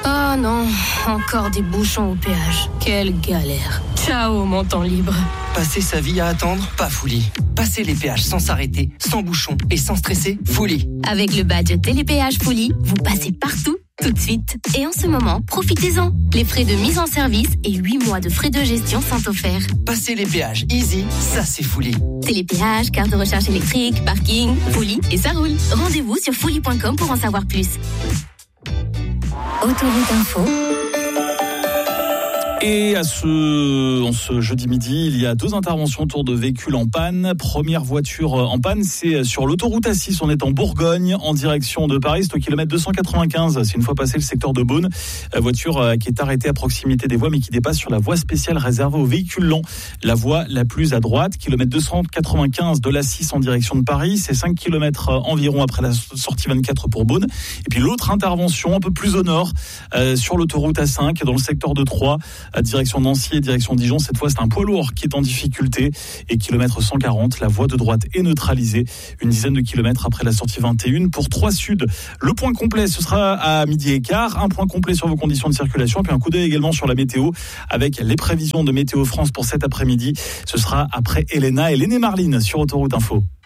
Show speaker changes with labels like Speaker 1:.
Speaker 1: Oh non, encore des bouchons au péage. Quelle galère. Ciao, mon temps libre.
Speaker 2: Passer sa vie à attendre, pas Fouli. Passer les péages sans s'arrêter, sans bouchons et sans stresser, Fouli.
Speaker 1: Avec le badge Télépéage Fouli, vous passez partout, tout de suite. Et en ce moment, profitez-en. Les frais de mise en service et 8 mois de frais de gestion sont offerts.
Speaker 2: Passer les péages easy, ça c'est Fouli.
Speaker 1: Télépéage, carte de recharge électrique, parking, Fouli et ça roule. Rendez-vous sur fouli.com pour en savoir plus. Autoroute Info.
Speaker 3: Et en ce jeudi midi, il y a 2 interventions autour de véhicules en panne. Première voiture en panne, c'est sur l'autoroute A6. On est en Bourgogne, en direction de Paris. C'est au kilomètre 295. C'est une fois passé le secteur de Beaune. Voiture qui est arrêtée à proximité des voies, mais qui dépasse sur la voie spéciale réservée aux véhicules lents. La voie la plus à droite, kilomètre 295 de l'A6 en direction de Paris. C'est 5 km environ après la sortie 24 pour Beaune. Et puis l'autre intervention, un peu plus au nord, sur l'autoroute A5, dans le secteur de Troyes, à direction Nancy et direction Dijon. Cette fois, c'est un poids lourd qui est en difficulté. Et kilomètre 140, la voie de droite est neutralisée. Une dizaine de kilomètres après la sortie 21 pour Troyes Sud. Le point complet, ce sera à 12h15. Un point complet sur vos conditions de circulation. Puis un coup d'œil également sur la météo avec les prévisions de Météo France pour cet après-midi. Ce sera après Hélène et Marline sur Autoroute Info.